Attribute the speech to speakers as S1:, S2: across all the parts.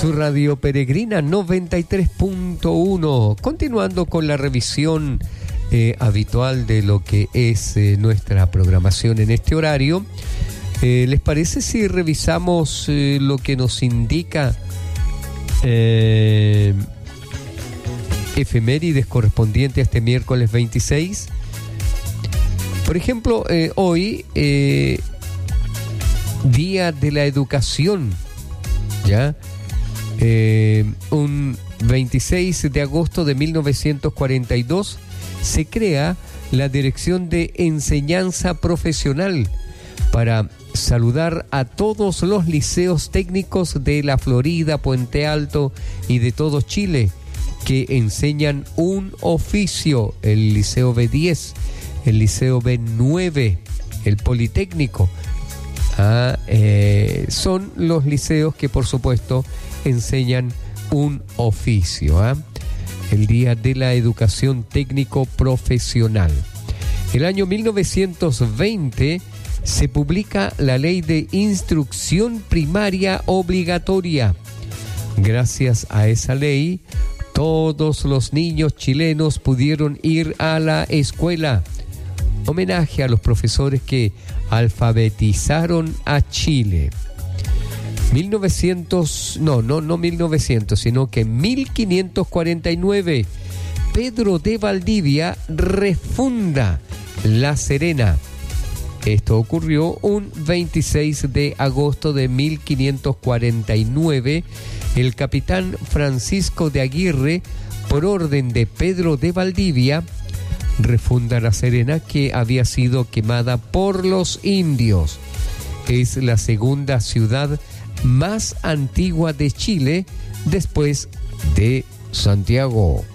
S1: Su radio peregrina 93.1. Continuando con la revisión habitual de lo que es nuestra programación en este horario. ¿Les parece si revisamos lo que nos indica efemérides correspondiente a este miércoles 26? Por ejemplo, hoy, Día de la Educación, ¿ya? Un 26 de agosto de 1942 se crea la Dirección de Enseñanza Profesional para saludar a todos los liceos técnicos de la Florida, Puente Alto y de todo Chile que enseñan un oficio: el Liceo B10, el Liceo B9, el Politécnico. Son los liceos que, por supuesto, enseñan un oficio. El Día de la Educación Técnico Profesional. El año 1920 se publica la Ley de Instrucción Primaria Obligatoria. Gracias a esa ley, todos los niños chilenos pudieron ir a la escuela. Homenaje a los profesores que alfabetizaron a Chile. 1549, Pedro de Valdivia refunda La Serena. Esto ocurrió un 26 de agosto de 1549. El capitán Francisco de Aguirre, por orden de Pedro de Valdivia, refunda La Serena, que había sido quemada por los indios. Es la segunda ciudad más antigua de Chile después de Santiago.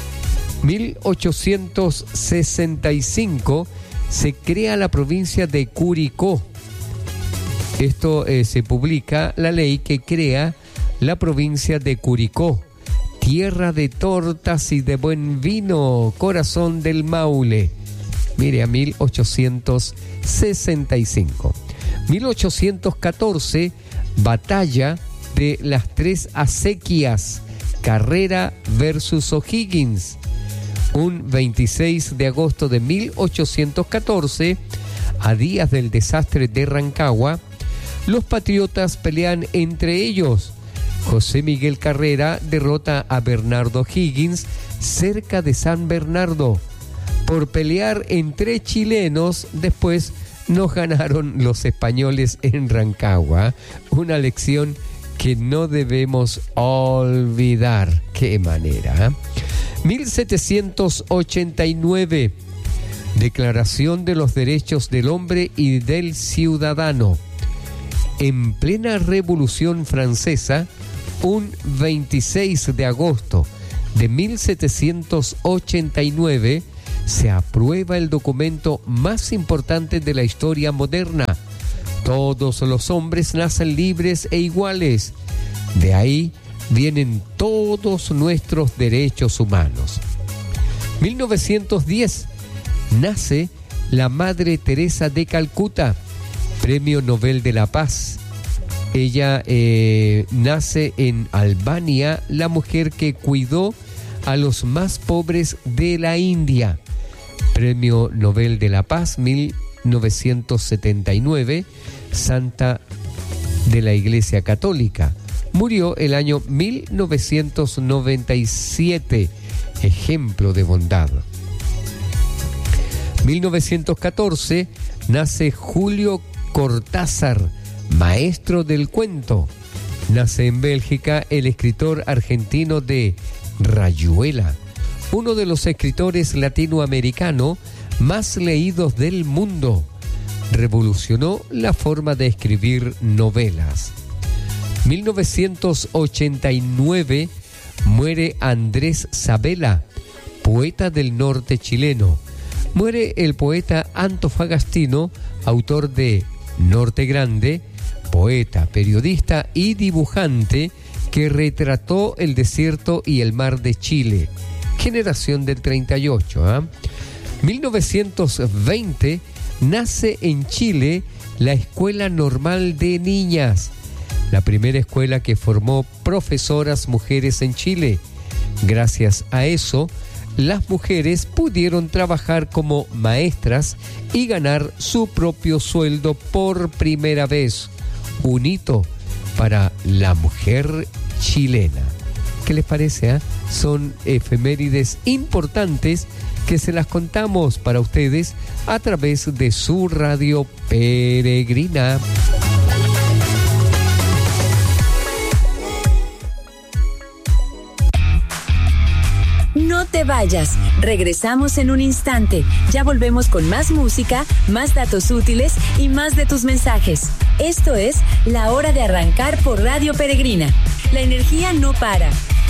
S1: 1865 se crea la provincia de Curicó. Esto se publica la ley que crea la provincia de Curicó, tierra de tortas y de buen vino, corazón del Maule. Mire, a 1865. 1814, batalla de las Tres Acequias, Carrera versus O'Higgins. Un 26 de agosto de 1814, a días del desastre de Rancagua, los patriotas pelean entre ellos. José Miguel Carrera derrota a Bernardo Higgins cerca de San Bernardo. Por pelear entre chilenos, después nos ganaron los españoles en Rancagua. Una lección que no debemos olvidar. ¡Qué manera! 1789, Declaración de los Derechos del Hombre y del Ciudadano. En plena Revolución Francesa, un 26 de agosto de 1789, se aprueba el documento más importante de la historia moderna. Todos los hombres nacen libres e iguales. De ahí vienen todos nuestros derechos humanos. 1910, nace la Madre Teresa de Calcuta, Premio Nobel de la Paz. Ella nace en Albania, la mujer que cuidó a los más pobres de la India. Premio Nobel de la Paz 1979, santa de la Iglesia Católica. Murió el año 1997, ejemplo de bondad. 1914, nace Julio Cortázar, maestro del cuento. Nace en Bélgica el escritor argentino de Rayuela, uno de los escritores latinoamericanos más leídos del mundo. Revolucionó la forma de escribir novelas. 1989, muere Andrés Sabela, poeta del norte chileno. Muere el poeta antofagastino, autor de Norte Grande, poeta, periodista y dibujante que retrató el desierto y el mar de Chile. Generación del 38. 1920, nace en Chile la Escuela Normal de Niñas. la primera escuela que formó profesoras mujeres en Chile. Gracias a eso, las mujeres pudieron trabajar como maestras y ganar su propio sueldo por primera vez. Un hito para la mujer chilena. ¿Qué les parece? Son efemérides importantes que se las contamos para ustedes a través de su radio Peregrina.
S2: No te vayas, regresamos en un instante. Ya volvemos con más música, más datos útiles y más de tus mensajes. Esto es La Hora de Arrancar por Radio Peregrina. La energía no para,